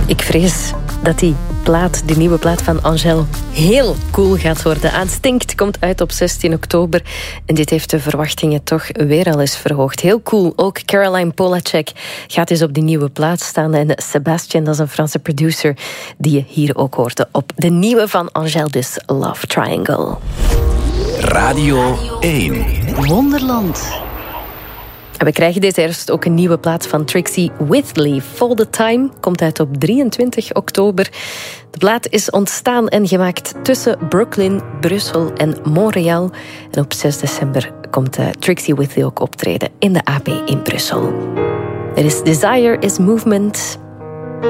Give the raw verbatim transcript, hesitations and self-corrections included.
Ik vrees dat die plaat, die nieuwe plaat van Angèle, heel cool gaat worden. Aanstinkt komt uit op zestien oktober. En dit heeft de verwachtingen toch weer al eens verhoogd. Heel cool. Ook Caroline Polacek gaat eens op die nieuwe plaat staan. En Sébastien, dat is een Franse producer, die je hier ook hoorde op de nieuwe van Angèle, dus Love Triangle. Radio één. Wonderland. En we krijgen deze herfst ook een nieuwe plaat van Trixie Whitley. For the Time komt uit op drieëntwintig oktober. De plaat is ontstaan en gemaakt tussen Brooklyn, Brussel en Montreal. En op zes december komt uh, Trixie Whitley ook optreden in de A P in Brussel. Er is Desire is Movement.